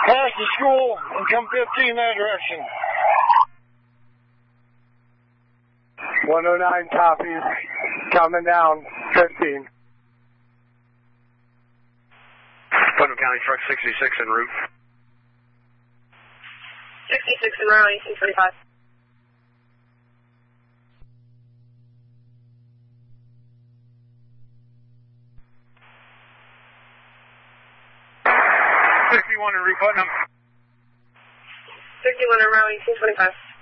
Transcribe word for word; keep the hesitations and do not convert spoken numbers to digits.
Pass the school and come fifteen that direction. one oh nine copies. Coming down, fifteen. Putnam County Truck sixty-six en route. sixty-six en route, eighteen twenty-five. sixty-one en route, Putnam. sixty-one en route, eighteen twenty-five.